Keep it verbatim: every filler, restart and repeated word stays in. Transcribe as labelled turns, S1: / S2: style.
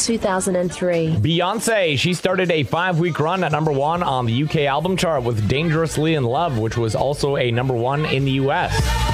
S1: two thousand three.
S2: Beyonce, she started a five-week run at number one on the U K album chart with Dangerously in Love, which was also a number one in the U S.